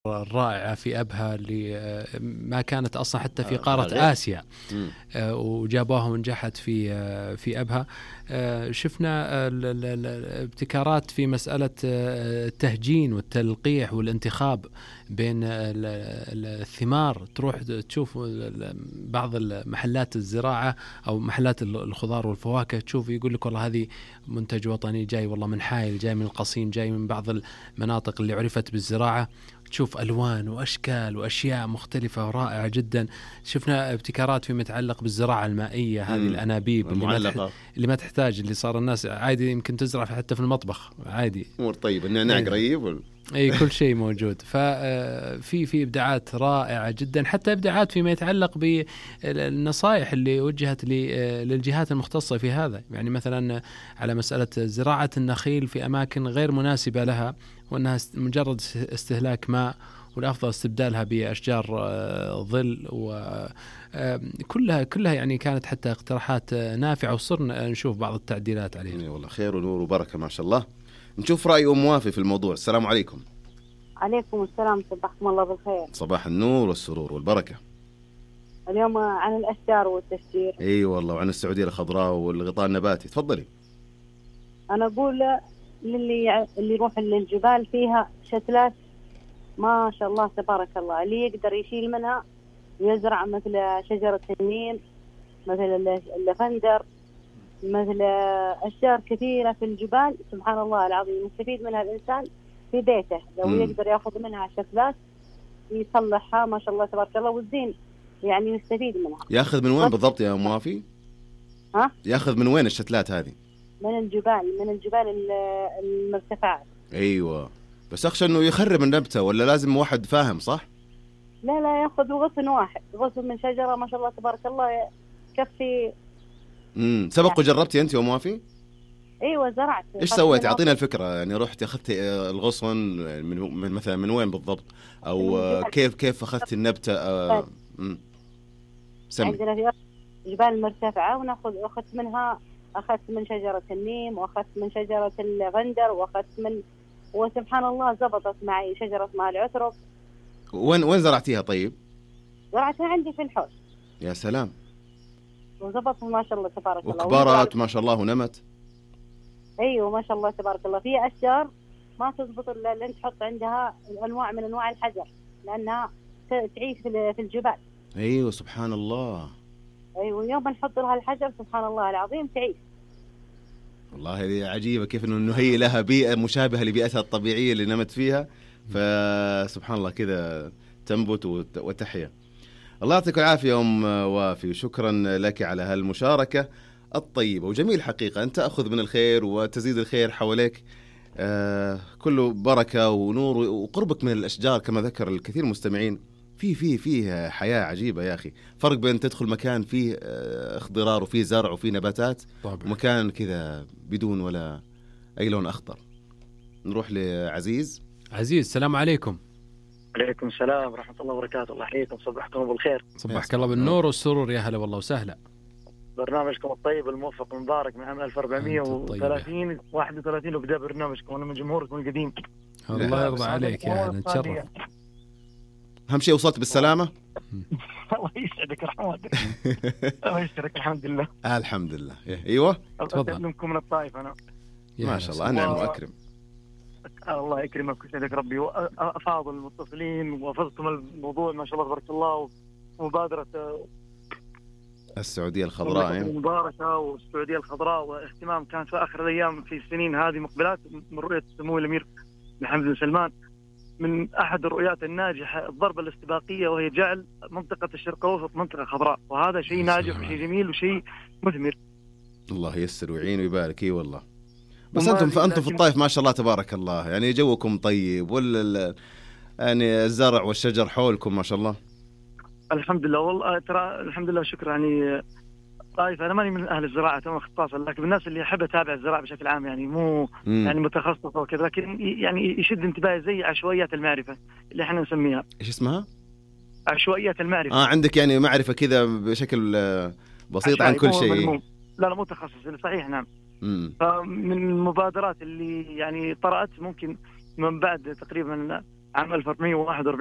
الرائعة في أبها اللي ما كانت أصلا حتى في قارة آسيا، وجابوها ونجحت في أبها. شفنا الابتكارات في مسألة التهجين والتلقيح والانتخاب بين الثمار. تروح تشوف بعض محلات الزراعة أو محلات الخضار والفواكه، تشوف يقول لك والله هذه منتج وطني جاي والله من حائل، جاي من القصيم، جاي من بعض المناطق اللي عرفت بالزراعة. تشوف ألوان وأشكال وأشياء مختلفة ورائعة جدا. شفنا ابتكارات فيما يتعلق بالزراعة المائية، هذه الأنابيب اللي ما تحتاج، اللي صار الناس عادي يمكن تزرع حتى في المطبخ عادي. أمور طيب، النعناع قريب أي كل شيء موجود. ففي إبداعات رائعة جدا، حتى إبداعات فيما يتعلق بالنصائح اللي وجهت للجهات المختصة في هذا. يعني مثلا على مسألة زراعة النخيل في أماكن غير مناسبة لها، وأنها مجرد استهلاك ماء، والأفضل استبدالها بأشجار ظل، وكلها يعني كانت حتى اقتراحات نافعة، وصرنا نشوف بعض التعديلات عليها. والله خير ونور وبركة ما شاء الله. نشوف رأي أم وافي في الموضوع. السلام عليكم. عليكم السلام، صباحكم الله بالخير. صباح النور والسرور والبركة. اليوم عن الأشجار والتشجير. اي والله، وعن السعودية الخضراء والغطاء النباتي. تفضلي. أنا أقول اللي يروح للجبال فيها شتلات ما شاء الله تبارك الله، اللي يقدر يشيل منها ويزرع مثل شجرة النيل، مثل اللافندر، مثل أشجار كثيرة في الجبال. سبحان الله العظيم يستفيد منها الإنسان في بيته لو يقدر يأخذ منها شتلات يصلحها ما شاء الله تبارك الله، والزين يعني يستفيد منها. ياخذ من وين بالضبط يا أم وافي؟ ياخذ من وين الشتلات هذه؟ من الجبال المرتفعات. أيوة، بس أخشى أنه يخرب النبتة، ولا لازم واحد فاهم صح؟ لا يأخذ غصن واحد، غصن من شجرة ما شاء الله تبارك الله يكفي. سبق وجربتي أنت يا أم وافي؟ ايوه زرعت. ايش سويتي؟ اعطينا الفكره، يعني رحتي اخذتي الغصن من مثلا من وين بالضبط، او كيف اخذتي النبته؟ عندنا في جبال مرتفعه اخذت من شجره النيم، واخذت من شجره اللافندر، وسبحان الله زبطت معي شجره مع العترب. وين زرعتيها طيب؟ زرعتها عندي في الحوش. يا سلام. وزبطت ما شاء الله تبارك الله، وكبرت ما شاء الله ونمت. ايوه ما شاء الله تبارك الله. في اشجار ما تزبط الا لان تحط عندها انواع من انواع الحجر، لانها تعيش في الجبال. ايوه سبحان الله. ايوه يوم نحط لها الحجر سبحان الله العظيم تعيش. والله هذه عجيبه، كيف انه هي لها بيئه مشابهه لبيئتها الطبيعيه اللي نمت فيها، فسبحان الله كذا تنبت وتحيا. الله يعطيك العافيه ام وافي، وشكرا لك على هالمشاركه الطيبة وجميل. حقيقة أنت تأخذ من الخير وتزيد الخير حواليك، كله بركة ونور، وقربك من الأشجار كما ذكر الكثير مستمعين فيه حياة عجيبة يا أخي. فرق بين تدخل مكان فيه اخضرار وفيه زرع وفيه نباتات، ومكان كذا بدون ولا أي لون أخضر. نروح لعزيز. السلام عليكم. عليكم السلام ورحمة الله وبركاته. الله يحييكم، صبحكم بالخير. صبحك الله بالنور والسرور، يا هلا والله وسهلا. برنامجكم الطيب الموفق المبارك من عام 1431 وبدأ برنامجكم، أنا من جمهوركم القديم. الله يرضى عليك يا هلا، نتشرف. أهم شيء وصلت بالسلامة. الله يسعدك رحمتك. الله يسعدك. الحمد لله. الحمد لله. أيوة تفضل. منكم من الطائف أنا. ما شاء الله أنعم وأكرم. الله يكرمك ويسعدك ربي، وأفاضل المتصلين وفضتم الموضوع ما شاء الله تبارك الله، ومبادرة السعودية الخضراء المباركة والسعودية الخضراء، واهتمام كانت في آخر الأيام في السنين هذه مقبلات من رؤية سمو الأمير محمد بن سلمان من أحد الرؤيات الناجحة الضربة الاستباقية، وهي جعل منطقة الشرق الأوسط منطقة خضراء، وهذا شيء ناجح وشيء جميل وشيء مثمر. الله ييسر ويعين ويبارك. اي والله. بس أنتم في الطائف ما شاء الله تبارك الله، يعني جوكم طيب، ولا يعني الزرع والشجر حولكم ما شاء الله. الحمد لله والله، ترى الحمد لله شكرا. يعني طائف أنا ماني من أهل الزراعة أنا مختص، لكن الناس اللي أحب أتابع الزراعة بشكل عام، يعني مو يعني متخصص وكذا، لكن يعني يشد انتباهي زي عشوائيات المعرفة اللي احنا نسميها. إيش اسمها؟ عشوائيات المعرفة. عندك يعني معرفة كذا بشكل بسيط عن كل شيء. لا مو تخصص صحيح. نعم. فمن المبادرات اللي يعني طرأت ممكن من بعد تقريبا عام 1441